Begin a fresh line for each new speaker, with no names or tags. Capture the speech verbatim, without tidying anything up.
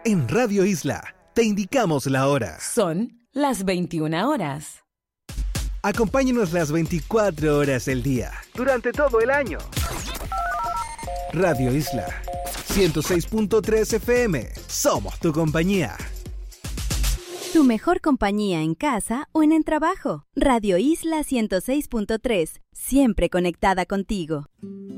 En Radio Isla te indicamos la hora.
Son las veintiuna horas.
Acompáñanos las veinticuatro horas del día, durante todo el año. Radio Isla, ciento seis punto tres F M. Somos tu compañía.
Tu mejor compañía en casa o en el trabajo. Radio Isla ciento seis punto tres, siempre conectada contigo.